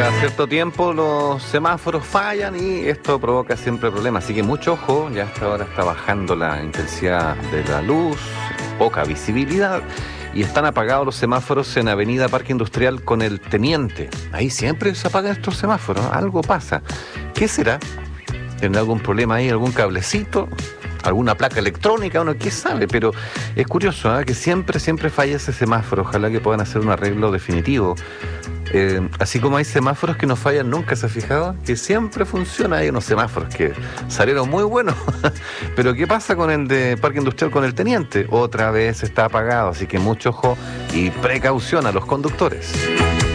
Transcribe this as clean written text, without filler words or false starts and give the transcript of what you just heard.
Cada cierto tiempo los semáforos fallan y esto provoca siempre problemas. Así que mucho ojo, ya hasta ahora está bajando la intensidad de la luz, poca visibilidad y están apagados los semáforos en Avenida Parque Industrial con el Teniente. Ahí siempre se apagan estos semáforos, algo pasa. ¿Qué será? ¿Tendrá algún problema ahí, algún cablecito? ¿Alguna placa electrónica? Uno qué sabe, pero es curioso, ¿eh? Que siempre falla ese semáforo. Ojalá que puedan hacer un arreglo definitivo. Así como hay semáforos que no fallan nunca, ¿se ha fijado? Que siempre funciona. Hay unos semáforos que salieron muy buenos. Pero ¿qué pasa con el de Parque Industrial con el Teniente? Otra vez está apagado, así que mucho ojo y precaución a los conductores.